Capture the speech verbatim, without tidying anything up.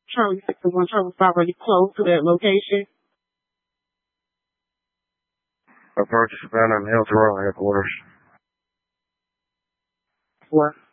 Charlie six and one Charlie Five, are you close to that location? Approach Savannah and Hills Royal headquarters. Four.